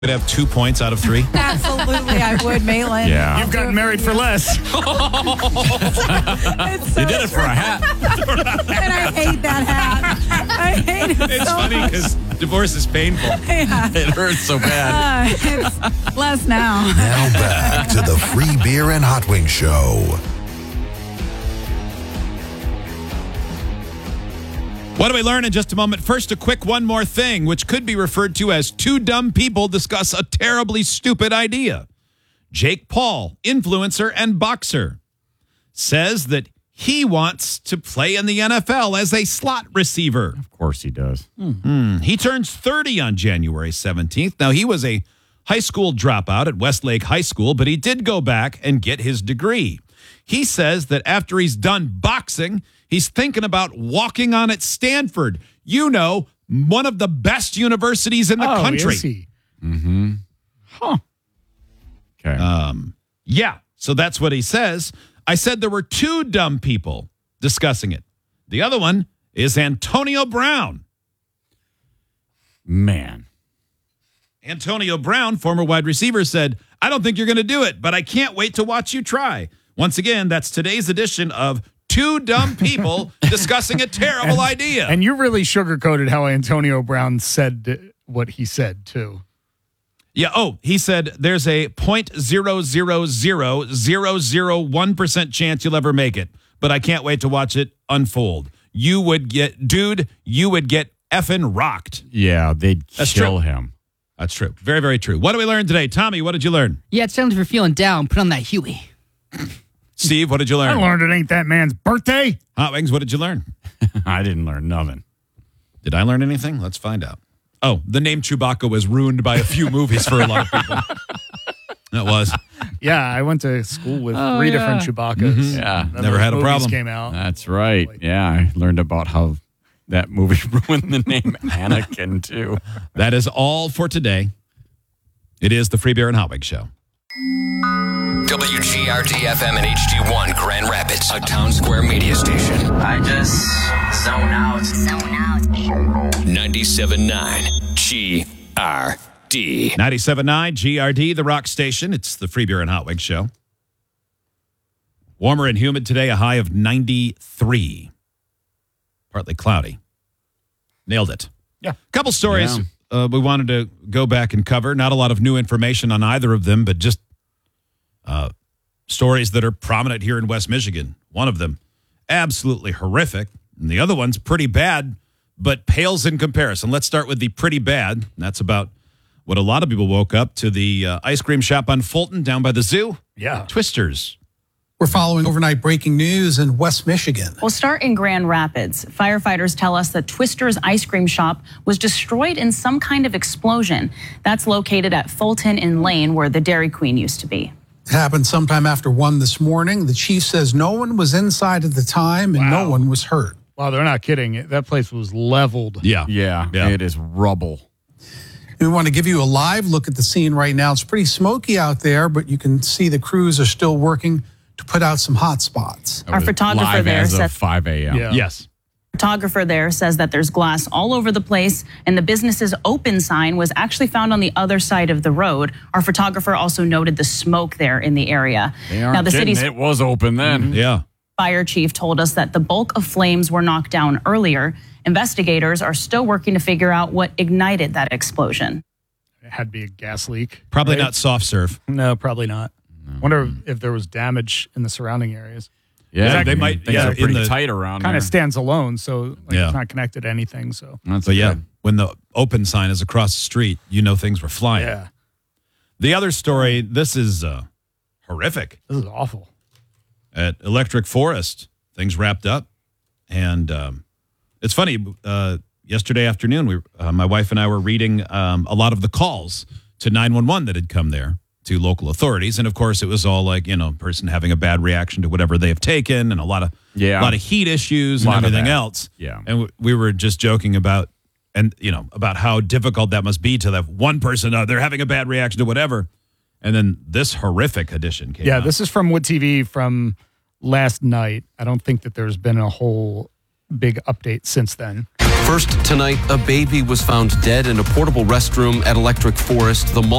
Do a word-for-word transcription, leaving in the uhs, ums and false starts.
Would have two points out of three. Absolutely, I would, Malin. Yeah. You've gotten married for less. It's so You did it for a hat. And I hate that hat. I hate it It's so funny much. because divorce is painful. Yeah. It hurts so bad. Uh, it's less now. Now back to the Free Beer and Hot Wings Show. What do we learn in just a moment? First, a quick one more thing, which could be referred to as two dumb people discuss a terribly stupid idea. Jake Paul, influencer and boxer, says that he wants to play in the N F L as a slot receiver. Of course he does. Mm-hmm. He turns thirty on January seventeenth. Now, he was a high school dropout at Westlake High School, but he did go back and get his degree. He says that after he's done boxing, he's thinking about walking on at Stanford. You know, one of the best universities in the oh, country. Is he? Mm-hmm. Huh. Okay. Um, yeah, so that's what he says. I said there were two dumb people discussing it. The other one is Antonio Brown. Man. Antonio Brown, former wide receiver, said, I don't think you're going to do it, but I can't wait to watch you try. Once again, that's today's edition of Two Dumb People Discussing a Terrible and, Idea. And you really sugarcoated how Antonio Brown said what he said, too. Yeah. Oh, he said there's a zero point zero zero zero zero zero one percent chance you'll ever make it, but I can't wait to watch it unfold. You would get, dude, you would get effing rocked. Yeah, they'd That's kill true. him. That's true. Very, very true. What did we learn today? Tommy, what did you learn? Yeah, it's time if you're feeling down, put on that Huey. Steve, what did you I learn? learned it ain't that man's birthday. Hot Wings, what did you learn? I didn't learn nothing. Did I learn anything? Let's find out. Oh, the name Chewbacca was ruined by a few movies for a lot of people. That was. Yeah, I went to school with Oh, three yeah. different Chewbaccas. Mhm. Yeah. Then Never those had a movies problem. Came out. That's right. Yeah, I learned about how that movie ruined the name Anakin, too. That is all for today. It is the Free Beer and Hot Wings Show. W G R D F M and H D one Grand Rapids, a Town Square media station. I just zone out. Zone out. ninety-seven point nine G R D. ninety-seven point nine G R D, the rock station. It's the Free Beer and Hot Wings Show. Warmer and humid today, a high of ninety-three. Partly cloudy. Nailed it. Yeah. Couple stories Yeah. uh, we wanted to go back and cover. Not a lot of new information on either of them, but just uh, stories that are prominent here in West Michigan. One of them, absolutely horrific. And the other one's pretty bad, but pales in comparison. Let's start with the pretty bad. That's about what a lot of people woke up to, the uh, ice cream shop on Fulton down by the zoo. Yeah. Twisters. We're following overnight breaking news in West Michigan. We'll start in Grand Rapids. Firefighters tell us that Twister's ice cream shop was destroyed in some kind of explosion. That's located at Fulton in Lane, where the Dairy Queen used to be. It happened sometime after one this morning. The chief says no one was inside at the time and Wow. no one was hurt. Wow, they're not kidding. That place was leveled. Yeah. Yeah, Yeah. it is rubble. We want to give you a live look at the scene right now. It's pretty smoky out there, but you can see the crews are still working to put out some hot spots. Our photographer Live there as said of five a.m. Yeah. Yes. photographer there says that there's glass all over the place, and the business's open sign was actually found on the other side of the road. Our photographer also noted the smoke there in the area. They aren't Now, the kidding. city's It was open then. Yeah. fire chief told us that the bulk of flames were knocked down earlier. Investigators are still working to figure out what ignited that explosion. It had to be a gas leak. Probably right? not soft serve. No, probably not. Wonder if there was damage in the surrounding areas. Yeah, They might- Things yeah, are in pretty the- tight around Kind there. of stands alone, so like, Yeah. it's not connected to anything. So That's But yeah, good. when the open sign is across the street, you know things were flying. yeah, The other story, this is uh, horrific. this is awful. At Electric Forest, things wrapped up. And um, it's funny, uh, yesterday afternoon, we, uh, my wife and I were reading um, a lot of the calls to nine one one that had come there to local authorities. And of course, it was all like, you know, person having a bad reaction to whatever they have taken and a lot of, Yeah. a lot of heat issues and Lot of everything that. else. Yeah. And w- we were just joking about, and you know, about how difficult that must be to that one person, uh, they're having a bad reaction to whatever. And then this horrific edition came Yeah, out. this is from Wood T V from last night. I don't think that there's been a whole big update since then. First tonight, a baby was found dead in a portable restroom at Electric Forest. The